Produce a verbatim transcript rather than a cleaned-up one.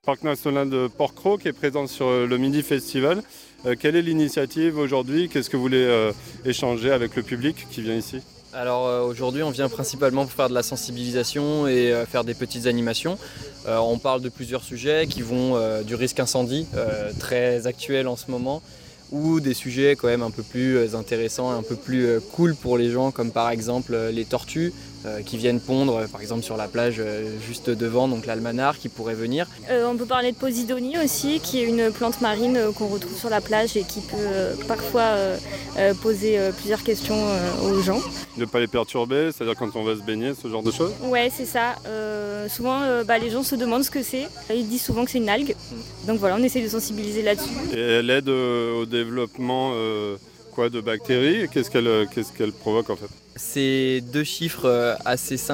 Parc national de Porquerolles qui est présent sur le Midi Festival. Euh, quelle est l'initiative aujourd'hui? Qu'est-ce que vous voulez euh, échanger avec le public qui vient ici? Alors euh, aujourd'hui on vient principalement pour faire de la sensibilisation et euh, faire des petites animations. Euh, on parle de plusieurs sujets qui vont euh, du risque incendie, euh, très actuel en ce moment, ou des sujets quand même un peu plus intéressants, un peu plus euh, cool pour les gens, comme par exemple euh, les tortues euh, qui viennent pondre euh, par exemple sur la plage euh, juste devant, donc l'Almanar qui pourrait venir. Euh, on peut parler de Posidonie aussi, qui est une plante marine euh, qu'on retrouve sur la plage et qui peut euh, parfois euh, euh, poser euh, plusieurs questions euh, aux gens. Ne pas les perturber, c'est-à-dire quand on va se baigner, ce genre de choses? Ouais, c'est ça. Euh, souvent, euh, bah, les gens se demandent ce que c'est. Ils disent souvent que c'est une algue. Donc voilà, on essaie de sensibiliser là-dessus. Et elle aide euh, au développement euh, quoi, de bactéries. Qu'est-ce qu'elle, qu'est-ce qu'elle provoque en fait? C'est deux chiffres euh, assez simples.